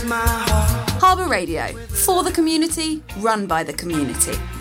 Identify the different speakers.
Speaker 1: Harbour Radio, for the community, run by the community.